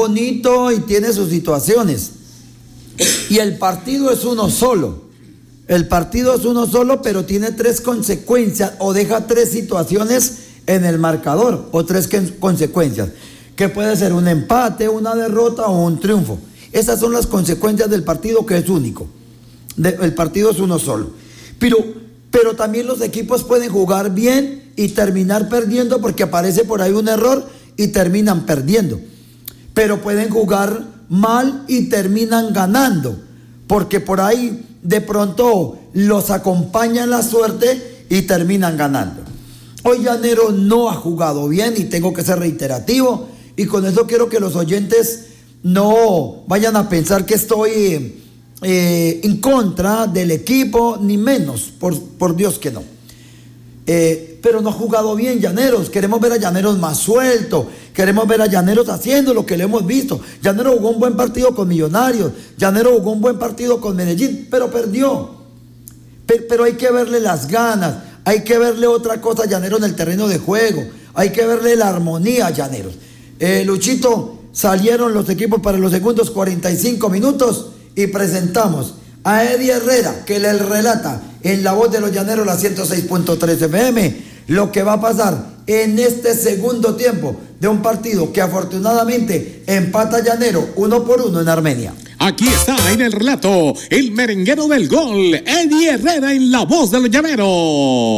bonito y tiene sus situaciones. Y el partido es uno solo. El partido es uno solo, pero tiene 3 consecuencias o deja 3 situaciones en el marcador o 3 consecuencias, que puede ser un empate, una derrota o un triunfo. Esas son las consecuencias del partido, que es único. El partido es uno solo. Pero también los equipos pueden jugar bien y terminar perdiendo porque aparece por ahí un error y terminan perdiendo. Pero pueden jugar mal y terminan ganando, porque por ahí de pronto los acompaña la suerte y terminan ganando. Hoy Llanero no ha jugado bien y tengo que ser reiterativo, y con eso quiero que los oyentes no vayan a pensar que estoy en contra del equipo, ni menos, por Dios que no. Pero no ha jugado bien Llaneros. Queremos ver a Llaneros más suelto, queremos ver a Llaneros haciendo lo que le hemos visto. Llanero jugó un buen partido con Millonarios, Llanero jugó un buen partido con Medellín, pero perdió. Pero hay que verle las ganas, hay que verle otra cosa a Llanero en el terreno de juego, hay que verle la armonía a Llaneros. Luchito, salieron los equipos para los segundos 45 minutos y presentamos a Eddie Herrera, que le relata en la voz de los Llaneros, la 106.3 FM, lo que va a pasar en este segundo tiempo de un partido que afortunadamente empata Llanero 1-1 en Armenia. Aquí está en el relato el merenguero del gol, Eddie Herrera, en la voz de los Llaneros.